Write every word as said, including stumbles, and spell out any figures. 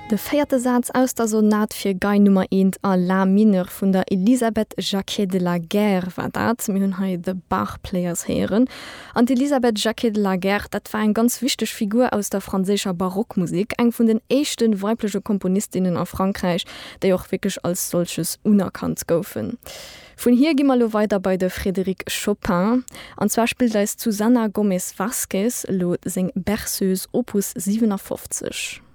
De vierte Satz aus der Sonat fir Gei Nummer eins a La Mineur vun der Elisabeth Jacquet de la Guerre war dat, mir hunn hai de Bach-Players heren. An Elisabeth Jacquet de la Guerre, dat war en ganz wichtig Figur aus der franzécher Barockmusik, eng vun den echten weibliche Komponistinnen a Frankreich, déi auch wirklich als solches unerkannt goufen. Von hier gimmer lo weiter bei de Frédéric Chopin. Und zwar spielt er Susanna Gomez Vasquez lo sing Berceuse Opus siebenundfünfzig.